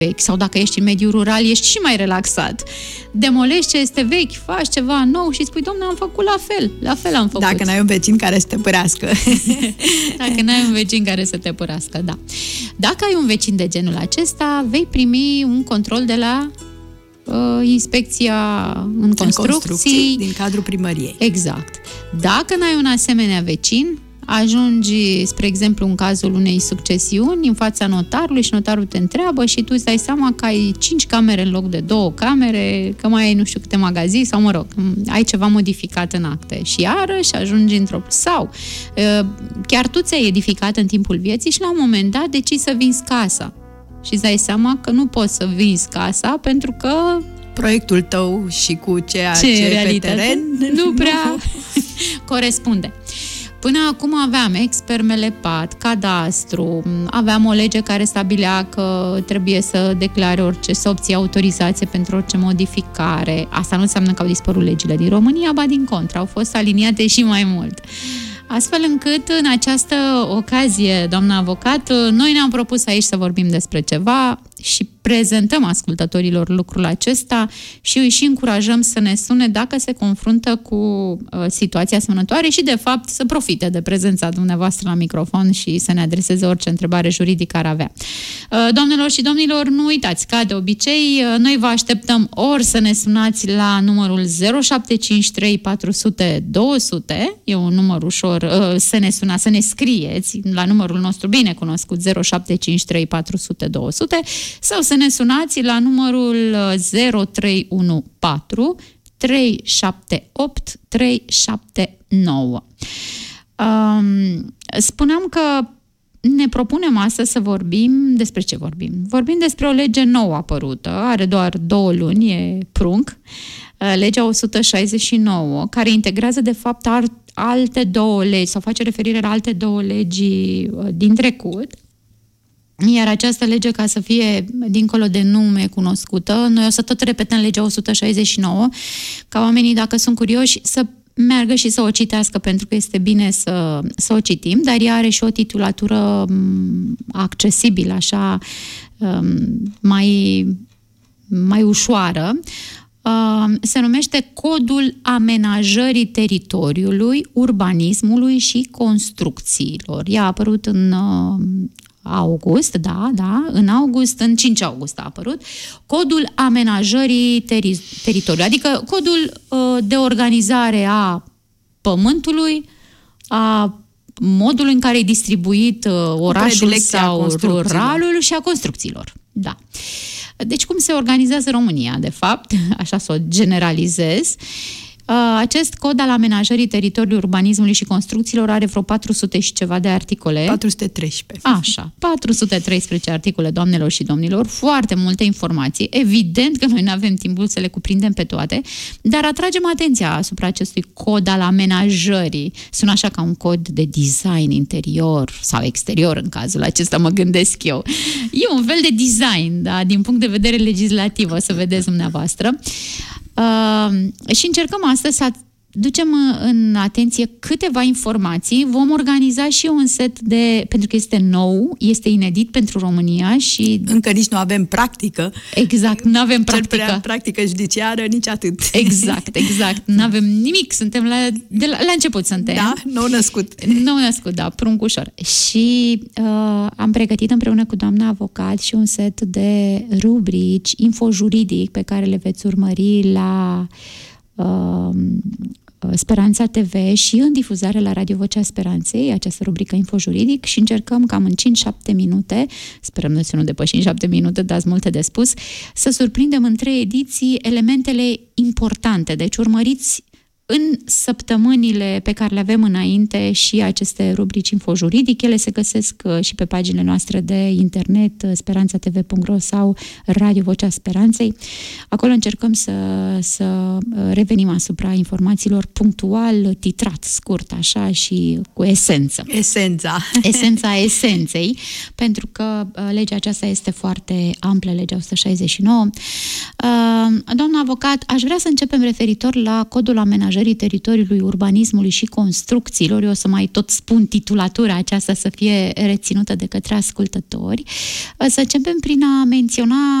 vechi, sau dacă ești în mediul rural, ești și mai relaxat. Demolești ce este vechi, faci ceva nou și spui, dom'le, am făcut la fel am făcut. Dacă n-ai un vecin care să te părească. Dacă n-ai un vecin care să te părească, da. Dacă ai un vecin de genul acesta, vei primi un control de la inspecția în construcții din cadrul primăriei. Exact. Dacă n-ai un asemenea vecin, ajungi, spre exemplu, în cazul unei succesiuni, în fața notarului și notarul te întreabă și tu îți dai seama că ai 5 camere în loc de 2 camere, că mai ai nu știu câte magazii sau, mă rog, ai ceva modificat în acte. Și iarăși ajungi într-o... Sau chiar tu ți-ai edificat în timpul vieții și la un moment dat decizi să vinzi casa. Și îți dai seama că nu poți să vinzi casa pentru că proiectul tău și cu ceea ce pe teren nu prea corespunde. Până acum aveam expermelepat, cadastru, aveam o lege care stabilea că trebuie să declare orice, să obții autorizație pentru orice modificare. Asta nu înseamnă că au dispărut legile din România, ba din contră, au fost aliniate și mai mult. Astfel încât, în această ocazie, doamna avocat, noi ne-am propus aici să vorbim despre ceva și prezentăm ascultătorilor lucrul acesta și îi și încurajăm să ne sune dacă se confruntă cu situația asemănătoare și, de fapt, să profite de prezența dumneavoastră la microfon și să ne adreseze orice întrebare juridică ar avea. Doamnelor și domnilor, nu uitați, ca de obicei, noi vă așteptăm ori să ne sunați la numărul 0753 400 200, e un număr ușor, să ne sunați, să ne scrieți la numărul nostru bine cunoscut 0753 400 200 sau să ne sunați la numărul 0314 378 379. Spuneam că ne propunem astăzi să vorbim despre ce vorbim. Vorbim despre o lege nouă apărută, are doar 2 luni, e prunc, legea 169, care integrează de fapt alte 2 legi sau face referire la alte 2 legi din trecut. Iar această lege, ca să fie dincolo de nume cunoscută, noi o să tot repetăm legea 169, ca oamenii, dacă sunt curioși, să meargă și să o citească, pentru că este bine să o citim, dar ea are și o titulatură accesibilă, așa, mai ușoară. Se numește Codul Amenajării Teritoriului, Urbanismului și Construcțiilor. Ea a apărut în august, în 5 august a apărut, Codul Amenajării Teritoriului, adică codul de organizare a pământului, a modului în care e distribuit orașul sau ruralul și a construcțiilor. Da. Deci cum se organizează România, de fapt, așa să o generalizez. Acest cod al amenajării teritoriului, urbanismului și construcțiilor are vreo 400 și ceva de articole. 413. Așa, 413 articole, doamnelor și domnilor, foarte multe informații. Evident că noi nu avem timpul să le cuprindem pe toate, dar atragem atenția asupra acestui cod al amenajării. Sună așa ca un cod de design interior sau exterior, în cazul acesta mă gândesc eu. E un fel de design, da, din punct de vedere legislativ, o să vedeți dumneavoastră. Și încercăm astăzi să ducem în atenție câteva informații. Vom organiza și un set pentru că este nou, este inedit pentru România și... Încă nici nu avem practică. Exact, nu avem practică. Cel prea practică judiciară, nici atât. Exact. Nu avem nimic, suntem la început suntem. Da, nou născut. Nou născut, da, pruncușor. Și am pregătit împreună cu doamna avocat și un set de rubrici infojuridic pe care le veți urmări la Speranța TV și în difuzare la Radio Vocea Speranței, această rubrică infojuridic, și încercăm cam în 5-7 minute, sperăm să nu depășim 7 minute, dați multe de spus, să surprindem în 3 ediții elementele importante. Deci urmăriți în săptămânile pe care le avem înainte și aceste rubrici infojuridic. Ele se găsesc și pe paginile noastre de internet, speranțatv.ro sau Radio Vocea Speranței. Acolo încercăm să revenim asupra informațiilor punctual, titrat, scurt, așa, și cu esență. Esența esenței, pentru că legea aceasta este foarte amplă, legea 169. Doamna avocat, aș vrea să începem referitor la Codul Amenajării amenajării teritoriului, urbanismului și construcțiilor. Eu o să mai tot spun titulatura aceasta să fie reținută de către ascultători. Să începem prin a menționa